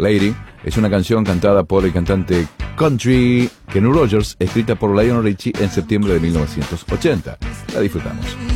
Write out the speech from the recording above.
Lady es una canción cantada por el cantante country Kenny Rogers, escrita por Lionel Richie en septiembre de 1980. La disfrutamos.